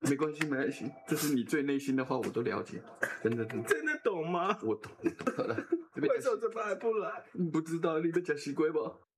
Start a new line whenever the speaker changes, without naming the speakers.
没关系，没关系，这是你最内心的话，我都了解，真的。
真的懂吗？
我懂。好了，
为什么这边还不来？
你不知道你被讲习惯吧？